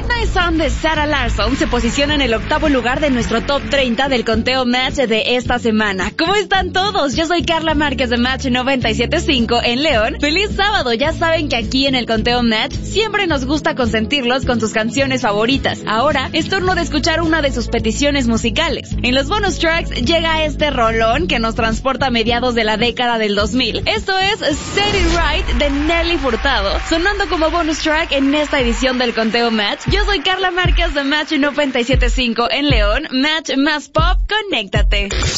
Night Song de Sarah Larsson se posiciona en el 8º lugar de nuestro top 30 del conteo Match de esta semana. ¿Cómo están todos? Yo soy Carla Márquez de Match 97.5 en León. ¡Feliz sábado! Ya saben que aquí en el conteo Match siempre nos gusta consentirlos con sus canciones favoritas. Ahora es turno de escuchar una de sus peticiones musicales. En los bonus tracks llega este rolón que nos transporta a mediados de la década del 2000. Esto es Set It Right de Nelly Furtado, sonando como bonus track en esta edición del conteo Match. Yo soy Carla Márquez de Match 97.5 en León. Match más pop, conéctate.